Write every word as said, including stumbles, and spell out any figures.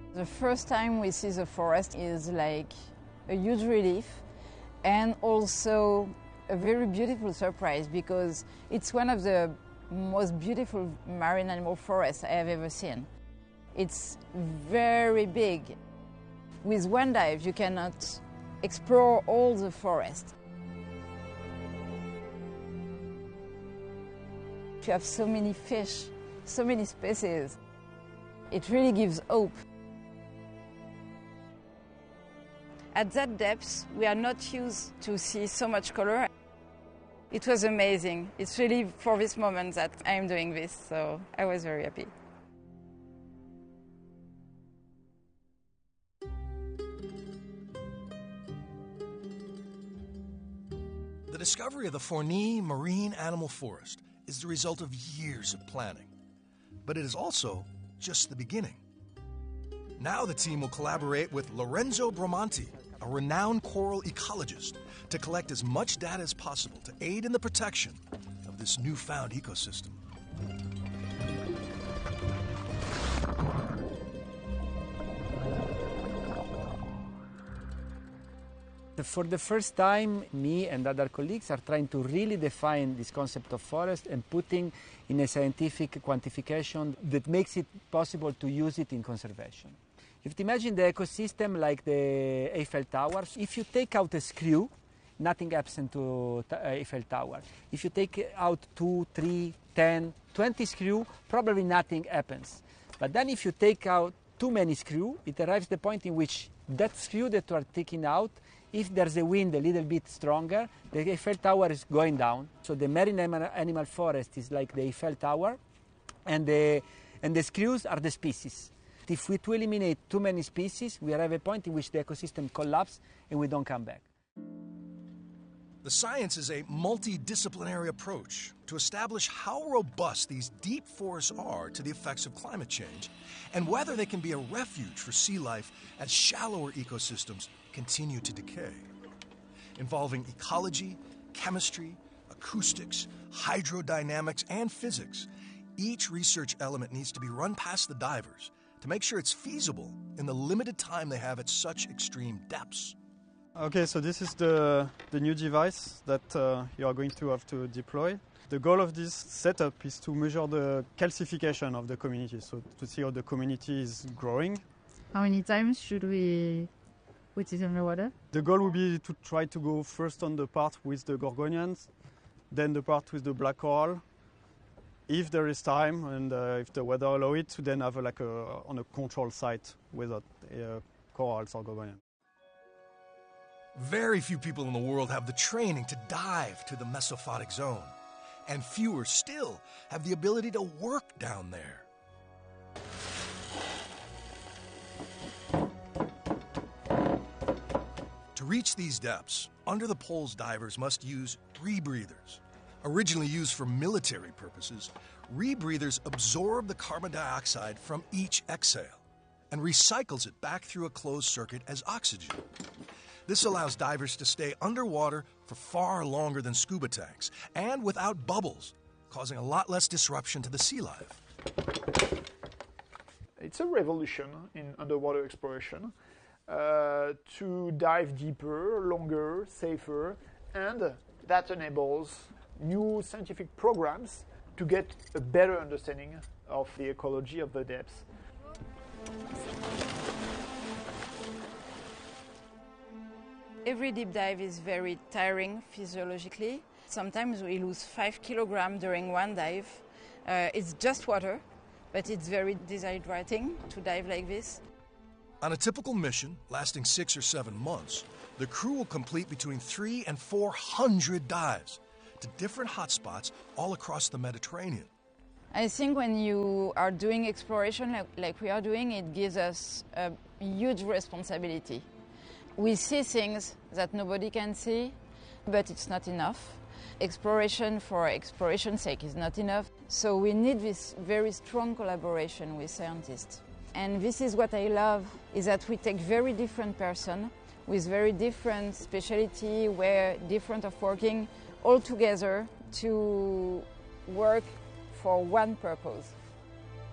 The first time we see the forest is like a huge relief and also a very beautiful surprise because it's one of the most beautiful marine animal forests I have ever seen. It's very big. With one dive you cannot explore all the forest. You have so many fish, so many species. It really gives hope. At that depth, we are not used to see so much color. It was amazing. It's really for this moment that I am doing this, so I was very happy. The discovery of the Forney Marine Animal Forest is the result of years of planning, but it is also just the beginning. Now the team will collaborate with Lorenzo Bramante, a renowned coral ecologist, to collect as much data as possible to aid in the protection of this newfound ecosystem. For the first time, me and other colleagues are trying to really define this concept of forest and putting in a scientific quantification that makes it possible to use it in conservation. You have to imagine the ecosystem like the Eiffel Tower. If you take out a screw, nothing happens to Eiffel Tower. If you take out two, three, ten, twenty screws, probably nothing happens. But then if you take out too many screws, it arrives the point in which that screw that you are taking out, if there's a wind a little bit stronger, the Eiffel Tower is going down. So the marine animal forest is like the Eiffel Tower, and the, and the screws are the species. If we to eliminate too many species, we arrive at a point in which the ecosystem collapses and we don't come back. The science is a multidisciplinary approach to establish how robust these deep forests are to the effects of climate change and whether they can be a refuge for sea life as shallower ecosystems continue to decay. Involving ecology, chemistry, acoustics, hydrodynamics, and physics, each research element needs to be run past the divers to make sure it's feasible in the limited time they have at such extreme depths. Okay, so this is the, the new device that uh, you are going to have to deploy. The goal of this setup is to measure the calcification of the community, so to see how the community is growing. How many times should we put it underwater? The goal would be to try to go first on the part with the gorgonians, then the part with the black coral. If there is time and uh, if the weather allows it, to then have a, like a, on a control site without uh, corals or gorgonians. Very few people in the world have the training to dive to the mesophotic zone, and fewer still have the ability to work down there. To reach these depths, under the poles divers must use rebreathers. Originally used for military purposes, rebreathers absorb the carbon dioxide from each exhale and recycles it back through a closed circuit as oxygen. This allows divers to stay underwater for far longer than scuba tanks and without bubbles, causing a lot less disruption to the sea life. It's a revolution in underwater exploration uh, to dive deeper, longer, safer, and that enables new scientific programs to get a better understanding of the ecology of the depths. Every deep dive is very tiring physiologically. Sometimes we lose five kilograms during one dive. Uh, it's just water, but it's very dehydrating to dive like this. On a typical mission, lasting six or seven months, the crew will complete between three and four hundred dives to different hotspots all across the Mediterranean. I think when you are doing exploration like, like we are doing, it gives us a huge responsibility. We see things that nobody can see, but it's not enough. Exploration for exploration's sake is not enough. So we need this very strong collaboration with scientists. And this is what I love, is that we take very different person with very different specialty, where different of working all together to work for one purpose.